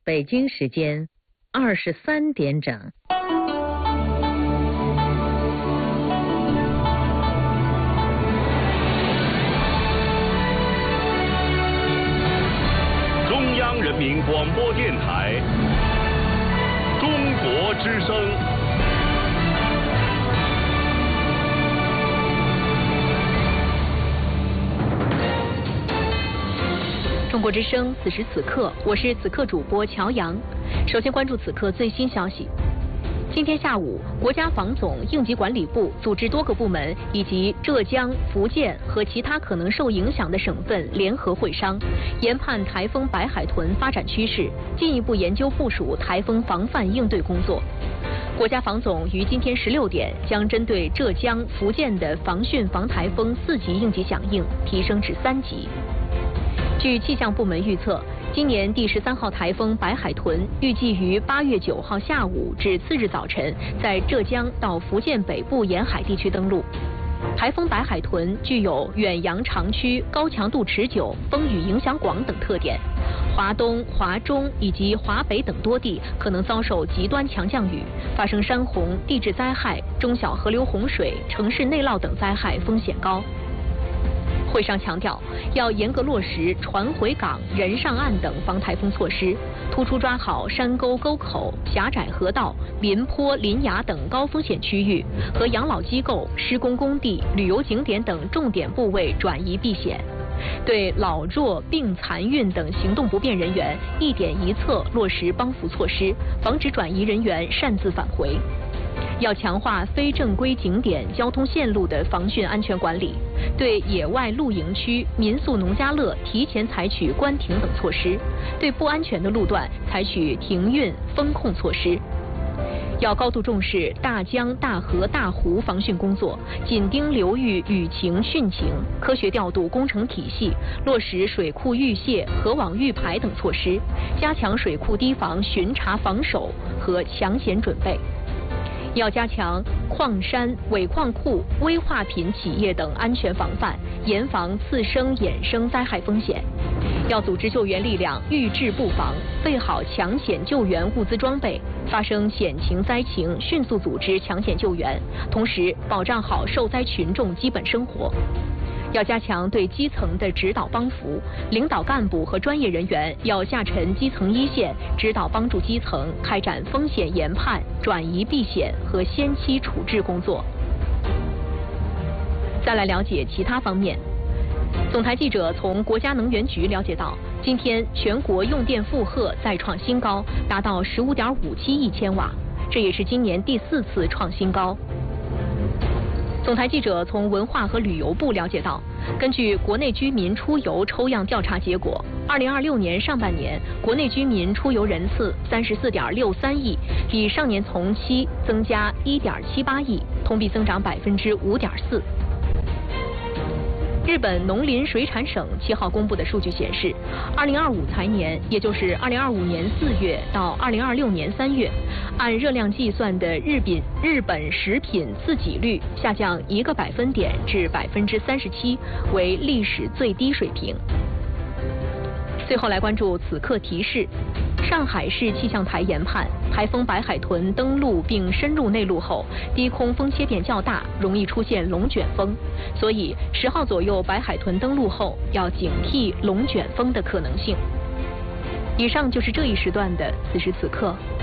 北京时间23点整。 中央人民广播电台，中国之声。 中国之声，此时此刻，我是此刻主播乔阳。首先关注此刻最新消息。今天下午，国家防总应急管理部组织多个部门以及浙江、福建和其他可能受影响的省份联合会商，研判台风白海豚发展趋势，进一步研究部署台风防范应对工作。国家防总于今天16点将针对浙江、福建的防汛防台风4级应急响应提升至3级。据气象部门预测，今年第13号台风白海豚预计于8月9号下午至次日早晨在浙江到福建北部沿海地区登陆。台风白海豚具有远洋长驱、高强度持久、风雨影响广等特点，华东、华中以及华北等多地可能遭受极端强降雨，发生山洪、地质灾害、中小河流洪水、城市内涝等灾害风险高。会上强调，要严格落实船回港、人上岸等防台风措施，突出抓好山沟沟口、狭窄河道、林坡林崖等高风险区域和养老机构、施工工地、旅游景点等重点部位转移避险。对老弱病残孕等行动不便人员一点一策落实帮扶措施，防止转移人员擅自返回。要强化非正规景点交通线路的防汛安全管理，对野外露营区、民宿农家乐提前采取关停等措施，对不安全的路段采取停运风控措施。要高度重视大江、大河、大湖防汛工作，紧盯流域雨情汛情，科学调度工程体系，落实水库预泄、河网预排等措施，加强水库堤防巡查防守和抢险准备。要加强矿山、尾矿库、危化品企业等安全防范，严防次生衍生灾害风险。要组织救援力量预治布防，备好抢险救援物资装备，发生险情灾情迅速组织抢险救援，同时保障好受灾群众基本生活。要加强对基层的指导帮扶，领导干部和专业人员要下沉基层一线，指导帮助基层开展风险研判、转移避险和先期处置工作。再来了解其他方面。总台记者从国家能源局了解到，今天全国用电负荷再创新高，达到15.57亿千瓦，这也是今年第4次创新高。总台记者从文化和旅游部了解到，根据国内居民出游抽样调查结果，2026年上半年国内居民出游人次34.63亿，比上年同期增加1.78亿，同比增长5.4%。日本农林水产省7号公布的数据显示，2025财年，也就是2025年4月到2026年3月，按热量计算的日本食品自给率下降1个百分点至37%，为历史最低水平。最后来关注此刻提示。上海市气象台研判，台风白海豚登陆并深入内陆后，低空风切变较大，容易出现龙卷风，所以10号左右白海豚登陆后要警惕龙卷风的可能性。以上就是这一时段的此时此刻。